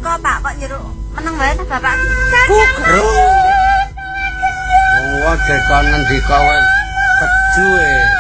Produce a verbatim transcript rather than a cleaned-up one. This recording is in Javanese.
teko Pak kok nyuruh meneng wae ta Bapak. Ku gerung. Wong wae kon ngendika wae keju e.